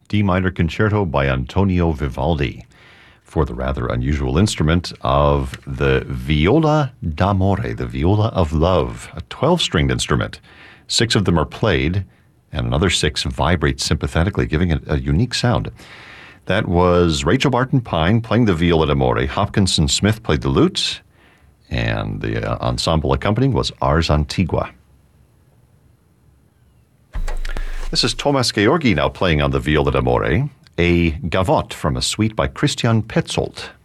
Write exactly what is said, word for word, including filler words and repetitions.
D minor concerto by Antonio Vivaldi, for the rather unusual instrument of the viola d'amore, the viola of love, a twelve-stringed instrument. Six of them are played, and another six vibrate sympathetically, giving it a unique sound. That was Rachel Barton Pine playing the viola d'amore. Hopkinson Smith played the lute, and the uh, ensemble accompanying was Ars Antigua. This is Thomas Georgi now playing on the viola d'amore, a gavotte from a suite by Christian Petzold.